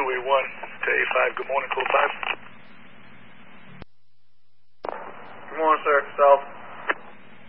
281 to A5. Good morning, code 5. Good morning, sir. South.